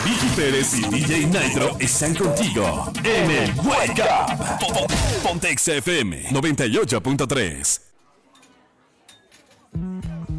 Vicky Pérez y DJ Nitro están contigo en el Wake Up. Pontex FM 98.3.